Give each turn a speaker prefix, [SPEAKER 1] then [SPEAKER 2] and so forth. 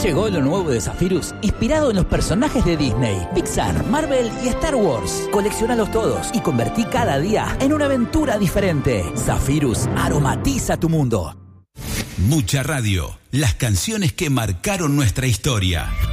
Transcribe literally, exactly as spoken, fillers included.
[SPEAKER 1] Llegó lo nuevo de Zephyrus, inspirado en los personajes de Disney, Pixar, Marvel y Star Wars. Coleccionalos todos y convertí cada día en una aventura diferente. Zephyrus aromatiza tu mundo.
[SPEAKER 2] Mucha radio, las canciones que marcaron nuestra historia.